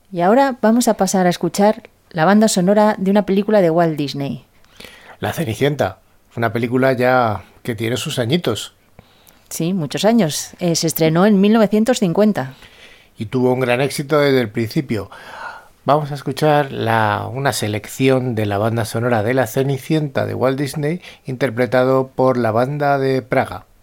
Y ahora vamos a pasar a escuchar la banda sonora de una película de Walt Disney. La Cenicienta, una película ya que tiene sus añitos. Sí, muchos años. Se estrenó en 1950. Y tuvo un gran éxito desde el principio. Vamos a escuchar una selección de la banda sonora de La Cenicienta de Walt Disney, interpretado por la banda de Praga.